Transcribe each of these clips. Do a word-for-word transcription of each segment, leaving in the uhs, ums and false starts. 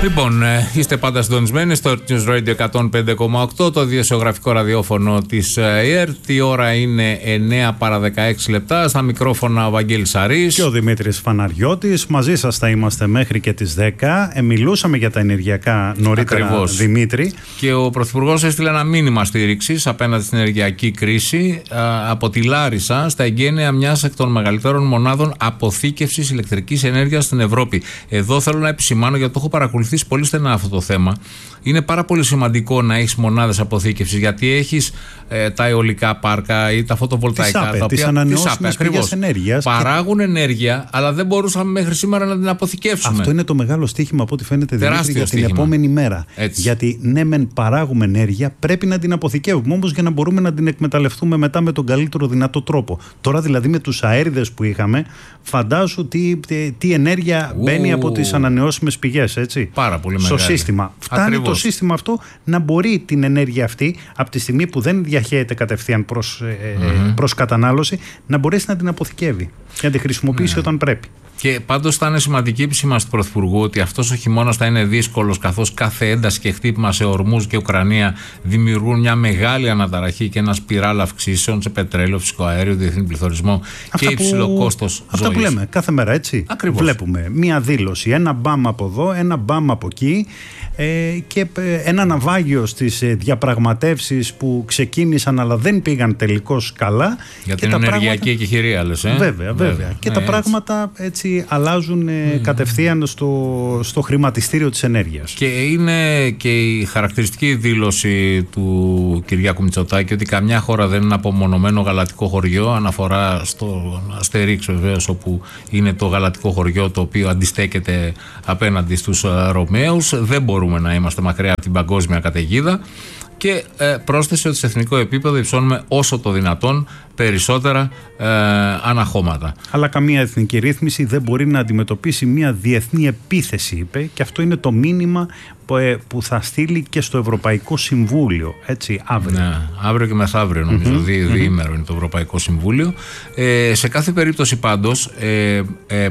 Λοιπόν, είστε πάντα συντονισμένοι στο News Radio εκατόν πέντε κόμμα οκτώ, το διασιογραφικό ραδιόφωνο της ΕΡΤ. Η ώρα είναι εννέα παρά δεκαέξι λεπτά. Στα μικρόφωνα ο Βαγγέλης Σαρής και ο Δημήτρης Φαναριώτης. Μαζί σας θα είμαστε μέχρι και τις δέκα. Ε, μιλούσαμε για τα ενεργειακά νωρίτερα, ακριβώς, Δημήτρη. Και ο Πρωθυπουργός έστειλε ένα μήνυμα στήριξης απέναντι στην ενεργειακή κρίση α, από τη Λάρισα στα εγγένεια μιας εκ των μεγαλύτερων μονάδων αποθήκευσης ηλεκτρικής ενέργειας στην Ευρώπη. Εδώ θέλω να επισημάνω, γιατί το έχω παρακολουθήσει πολύ στενά αυτό το θέμα. Είναι πάρα πολύ σημαντικό να έχεις μονάδες αποθήκευσης, γιατί έχεις ε, τα αιωλικά πάρκα ή τα φωτοβολταϊκά. Τις ΑΠΕ, τα οποία, τις ανανεώσιμες πηγές ενέργειας. Παράγουν και... ενέργεια, αλλά δεν μπορούσαμε μέχρι σήμερα να την αποθηκεύσουμε. Αυτό είναι το μεγάλο στίχημα από ό,τι φαίνεται, Δημήτρη, για στίχημα. την επόμενη μέρα. Έτσι. Γιατί ναι, μεν παράγουμε ενέργεια, πρέπει να την αποθηκεύουμε όμως για να μπορούμε να την εκμεταλλευτούμε μετά με τον καλύτερο δυνατό τρόπο. Τώρα δηλαδή με τους αέριδες που είχαμε, φαντάσου τι, τι, τι ενέργεια Ου... μπαίνει από τις ανανεώσιμες πηγές, έτσι. Πάρα πολύ στο μεγάλη. Σύστημα. Φτάνει Ακριβώς. Το σύστημα αυτό να μπορεί την ενέργεια αυτή, από τη στιγμή που δεν διαχέεται κατευθείαν προς, mm-hmm. προς κατανάλωση, να μπορέσει να την αποθηκεύει και να τη χρησιμοποιήσει mm. όταν πρέπει. Και πάντως θα είναι σημαντική επισήμανση του Πρωθυπουργού ότι αυτός ο χειμώνας θα είναι δύσκολος, καθώς κάθε ένταση και χτύπημα σε Ορμούζ και Ουκρανία δημιουργούν μια μεγάλη αναταραχή και ένα σπιράλ αυξήσεων σε πετρέλαιο, φυσικό αέριο, διεθνή πληθωρισμό και υψηλό κόστος ζωής. Αυτά που λέμε κάθε μέρα, έτσι. Ακριβώς. Βλέπουμε μια δήλωση, ένα μπαμ από εδώ, ένα μπαμ από εκεί ε, και ένα ναυάγιο στις διαπραγματεύσεις που ξεκίνησαν αλλά δεν πήγαν τελικώς καλά. Για και την τα ενεργειακή πράγματα... εκεχηρία, λες, ε? Βέβαια, βέβαια. βέβαια. Και ναι, τα έτσι. πράγματα έτσι αλλάζουν mm. κατευθείαν στο, στο χρηματιστήριο της ενέργειας. Και είναι και η χαρακτηριστική δήλωση του Κυριάκου Μητσοτάκη ότι καμιά χώρα δεν είναι απομονωμένο γαλατικό χωριό. Αναφορά στο Αστερίξ, βεβαίως, όπου είναι το γαλατικό χωριό το οποίο αντιστέκεται απέναντι στους Ρωμαίους. Δεν μπορούμε να είμαστε μακριά από την παγκόσμια καταιγίδα. Και ε, πρόσθεσε ότι σε εθνικό επίπεδο υψώνουμε όσο το δυνατόν περισσότερα ε, αναχώματα. Αλλά καμία εθνική ρύθμιση δεν μπορεί να αντιμετωπίσει μια διεθνή επίθεση, είπε, και αυτό είναι το μήνυμα που, ε, που θα στείλει και στο Ευρωπαϊκό Συμβούλιο, έτσι, αύριο. Ναι, αύριο και μεθαύριο νομίζω, mm-hmm. δι, διήμερο mm-hmm. είναι το Ευρωπαϊκό Συμβούλιο. Ε, σε κάθε περίπτωση πάντως ε, ε,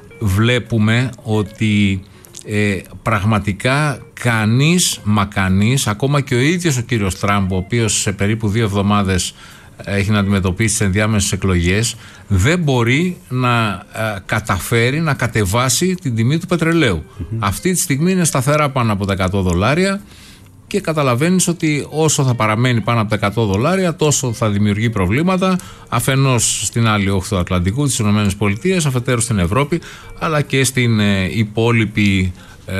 βλέπουμε ότι Ε, πραγματικά κανείς μα κανείς, ακόμα και ο ίδιος ο κύριος Τραμπ, ο οποίος σε περίπου δύο εβδομάδες έχει να αντιμετωπίσει τις ενδιάμεσες εκλογές, δεν μπορεί να ε, καταφέρει να κατεβάσει την τιμή του πετρελαίου. Mm-hmm. Αυτή τη στιγμή είναι σταθερά πάνω από τα εκατό δολάρια και καταλαβαίνεις ότι όσο θα παραμένει πάνω από τα εκατό δολάρια, τόσο θα δημιουργεί προβλήματα, αφενός στην άλλη όχθη του Ατλαντικού, τις ΗΠΑ, αφετέρου στην Ευρώπη, αλλά και στην ε, υπόλοιπη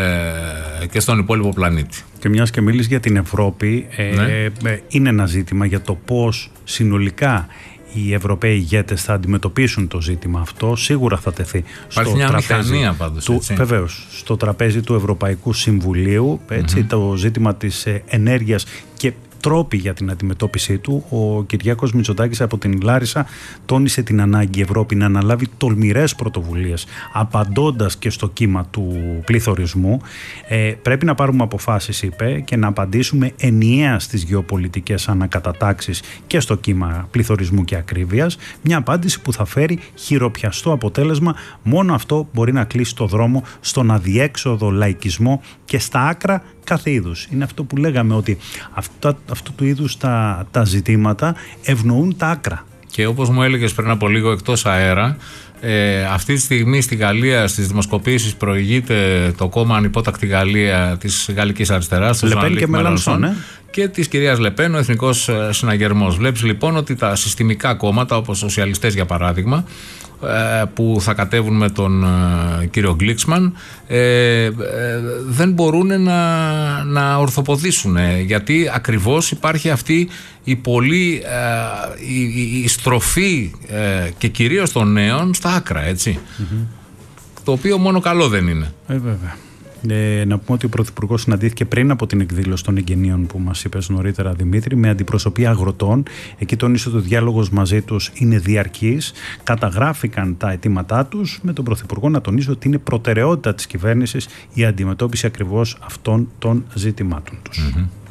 ε, και στον υπόλοιπο πλανήτη. Και μιας και μίλης για την Ευρώπη, ε, ναι. ε, είναι ένα ζήτημα για το πώς συνολικά οι Ευρωπαίοι ηγέτες θα αντιμετωπίσουν το ζήτημα αυτό. Σίγουρα θα τεθεί Υπάρχει στο μια τραπέζι μηχανία πάντως, του, βεβαίως, στο τραπέζι του Ευρωπαϊκού Συμβουλίου, έτσι, mm-hmm. το ζήτημα της ε, ενέργειας και τρόποι για την αντιμετώπιση του. Ο Κυριάκος Μητσοτάκης από την Λάρισα τόνισε την ανάγκη η Ευρώπη να αναλάβει τολμηρές πρωτοβουλίες, απαντώντας και στο κύμα του πληθωρισμού. Ε, πρέπει να πάρουμε αποφάσεις, είπε, και να απαντήσουμε ενιαία στις γεωπολιτικές ανακατατάξεις και στο κύμα πληθωρισμού και ακρίβειας. Μια απάντηση που θα φέρει χειροπιαστό αποτέλεσμα. Μόνο αυτό μπορεί να κλείσει το δρόμο στον αδιέξοδο λαϊκισμό και στα άκρα κάθε είδους. Είναι αυτό που λέγαμε, ότι αυτά, αυτού του είδους τα, τα ζητήματα ευνοούν τα άκρα. Και όπως μου έλεγες πριν από λίγο εκτός αέρα, ε, αυτή τη στιγμή στη Γαλλία στις δημοσκοπήσεις προηγείται το κόμμα Ανυπότακτη Γαλλία της Γαλλικής Αριστεράς, Λεπέν και Μελανσόν, ε? και της κυρίας Λεπέν, ο Εθνικός Συναγερμός. Βλέπεις λοιπόν ότι τα συστημικά κόμματα, όπως σοσιαλιστές για παράδειγμα, που θα κατέβουν με τον κύριο Γκλίξμαν, ε, ε, δεν μπορούν να, να ορθοποδήσουν, γιατί ακριβώς υπάρχει αυτή η πολύ ε, η, η, η στροφή ε, και κυρίως των νέων στα άκρα, έτσι, mm-hmm. το οποίο μόνο καλό δεν είναι. Ε, βέβαια. Ε, να πούμε ότι ο Πρωθυπουργός συναντήθηκε πριν από την εκδήλωση των εγγενείων που μας είπες νωρίτερα, Δημήτρη, με αντιπροσωπεία αγροτών. Εκεί τόνισε ότι ο διάλογος μαζί τους είναι διαρκής. Καταγράφηκαν τα αιτήματά τους, με τον Πρωθυπουργό να τονίζει ότι είναι προτεραιότητα της κυβέρνησης η αντιμετώπιση ακριβώς αυτών των ζητημάτων τους. Mm-hmm.